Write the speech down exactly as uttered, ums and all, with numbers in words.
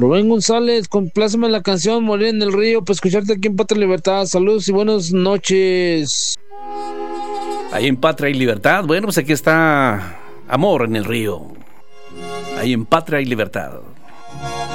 Rubén González, compláceme la canción Morir en el Río para escucharte aquí en Patria y Libertad. Saludos y buenas noches. Ahí en Patria y Libertad. Bueno, pues aquí está Amor en el Río. Ahí en Patria y Libertad.